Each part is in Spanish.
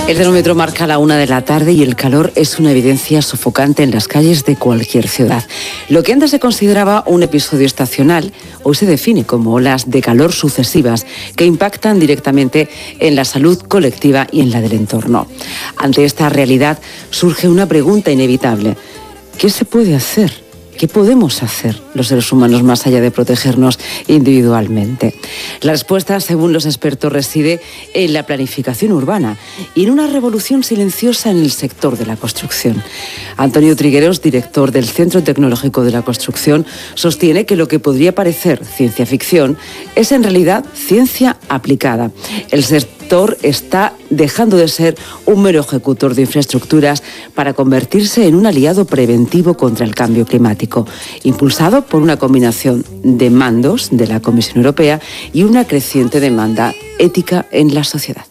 El termómetro marca la 1 de la tarde y el calor es una evidencia sofocante en las calles de cualquier ciudad. Lo que antes se consideraba un episodio estacional, hoy se define como olas de calor sucesivas que impactan directamente en la salud colectiva y en la del entorno. Ante esta realidad surge una pregunta inevitable. ¿Qué se puede hacer? ¿Qué podemos hacer los seres humanos más allá de protegernos individualmente? La respuesta, según los expertos, reside en la planificación urbana y en una revolución silenciosa en el sector de la construcción. Antonio Trigueros, director del Centro Tecnológico de la Construcción, sostiene que lo que podría parecer ciencia ficción es en realidad ciencia aplicada. El sector está dejando de ser un mero ejecutor de infraestructuras para convertirse en un aliado preventivo contra el cambio climático, impulsado por una combinación de mandos de la Comisión Europea y una creciente demanda ética en la sociedad.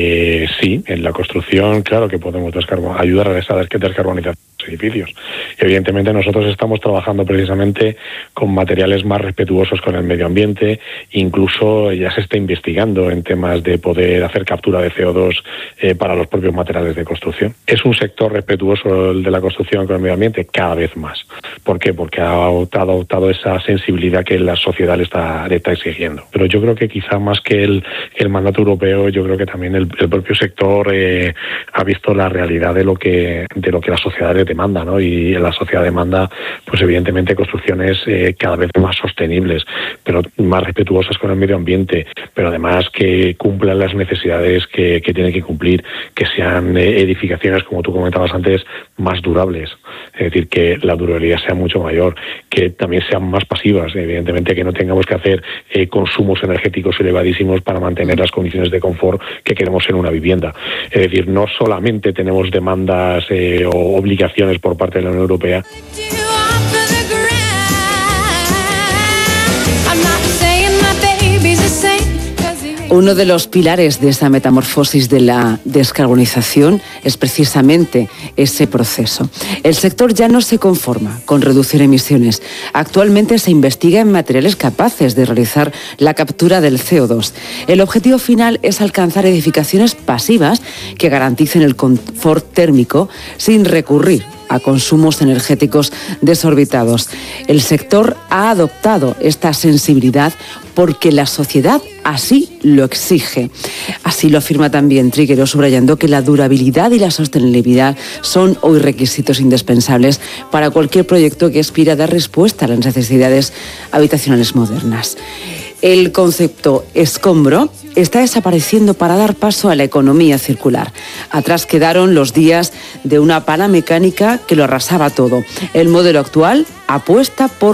Sí, en la construcción, claro que podemos ayudar a esa descarbonización de los edificios. Evidentemente nosotros estamos trabajando precisamente con materiales más respetuosos con el medio ambiente, incluso ya se está investigando en temas de poder hacer captura de CO2 para los propios materiales de construcción. ¿Es un sector respetuoso el de la construcción con el medio ambiente? Cada vez más. ¿Por qué? Porque ha adoptado esa sensibilidad que la sociedad le está exigiendo. Pero yo creo que quizá más que el mandato europeo, yo creo que también el propio sector ha visto la realidad de lo que la sociedad le demanda, ¿no? Y la sociedad demanda, pues evidentemente, construcciones cada vez más sostenibles, pero más respetuosas con el medio ambiente, pero además que cumplan las necesidades que tienen que cumplir, que sean edificaciones, como tú comentabas antes, más durables. Es decir, que la durabilidad sea mucho mayor, que también sean más pasivas, evidentemente que no tengamos que hacer consumos energéticos elevadísimos para mantener las condiciones de confort que queremos en una vivienda. Es decir, no solamente tenemos demandas o obligaciones por parte de la Unión Europea. Uno de los pilares de esa metamorfosis de la descarbonización es precisamente ese proceso. El sector ya no se conforma con reducir emisiones. Actualmente se investiga en materiales capaces de realizar la captura del CO2. El objetivo final es alcanzar edificaciones pasivas que garanticen el confort térmico sin recurrir a consumos energéticos desorbitados. El sector ha adoptado esta sensibilidad porque la sociedad así lo exige. Así lo afirma también Trigueros, subrayando que la durabilidad y la sostenibilidad son hoy requisitos indispensables para cualquier proyecto que aspira a dar respuesta a las necesidades habitacionales modernas. El concepto escombro está desapareciendo para dar paso a la economía circular. Atrás quedaron los días de una pala mecánica que lo arrasaba todo. El modelo actual apuesta por